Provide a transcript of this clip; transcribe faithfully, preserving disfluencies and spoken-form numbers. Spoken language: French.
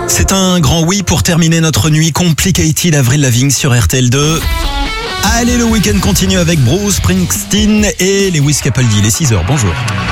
C'est un grand oui pour terminer notre nuit Complicated, Avril Lavigne sur R T L deux. Allez, le week-end continue avec Bruce Springsteen et Lewis Capaldi. Les six heures, bonjour.